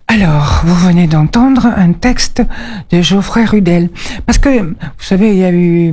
Alors, vous venez d'entendre un texte de Geoffrey Rudel. Parce que, vous savez, il y a eu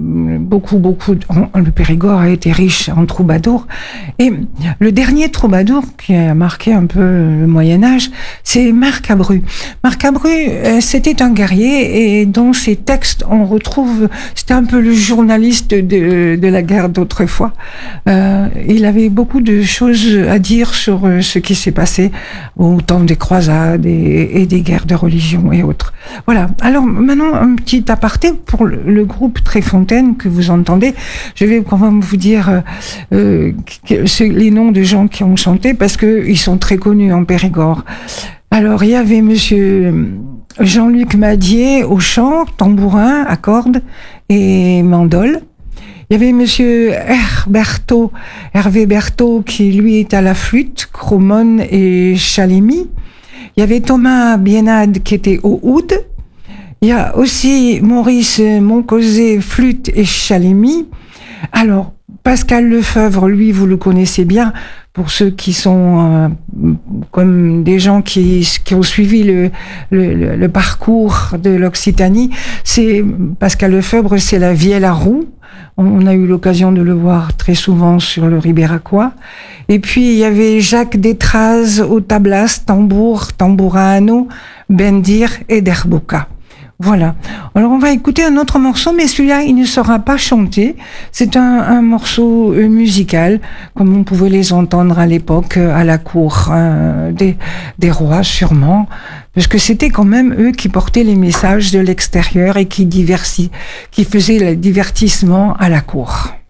le Périgord a été riche en troubadours. Et le dernier troubadour qui a marqué un peu le Moyen-Âge, c'est Marc Abru. Marc Abru, c'était un guerrier et dans ses textes, on retrouve, c'était un peu le journaliste de la guerre d'autrefois. Il avait beaucoup de choses à dire sur ce qui s'est passé au temps des croisades et des guerres de religion et autres. Voilà. Alors maintenant, un petit aparté pour le groupe Tréfontaine que vous entendez. Je vais quand même vous dire les noms de gens qui ont chanté parce que ils sont très connus en Périgord. Alors il y avait Monsieur Jean-Luc Madier au chant, tambourin à cordes et mandole. Il y avait Monsieur Hervé Berthaud qui lui est à la flûte, chromone et chalémie. Il y avait Thomas Bienade qui était au oud. Il y a aussi Maurice Moncosé, flûte et chalémie. Alors, Pascal Lefebvre, lui, vous le connaissez bien, pour ceux qui sont comme des gens qui ont suivi le parcours de l'Occitanie. C'est Pascal Lefebvre, c'est la vielle à roue. On a eu l'occasion de le voir très souvent sur le Ribéracois. Et puis, il y avait Jacques Détraz au tablas, tambour, tambourano, bendir et derboka. Voilà. Alors, on va écouter un autre morceau, mais celui-là, il ne sera pas chanté. C'est un morceau musical, comme on pouvait les entendre à l'époque, à la cour des rois, sûrement, parce que c'était quand même eux qui portaient les messages de l'extérieur et qui faisaient le divertissement à la cour.